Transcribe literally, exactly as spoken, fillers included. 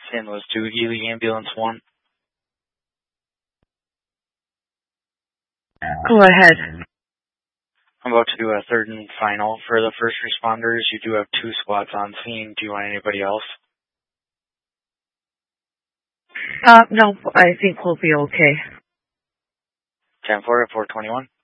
San Luis two, Ely Ambulance one. Go ahead. I'm about to do a third and final for the first responders. You do have two squads on scene. Do you want anybody else? Uh, no, I think we'll be okay. ten four at four twenty-one.